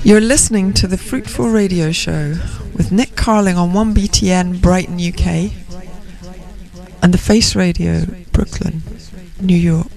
You're listening to the Fruitful Radio Show with Nick Carling on 1BTN Brighton, UK, and The Face Radio, Brooklyn, New York.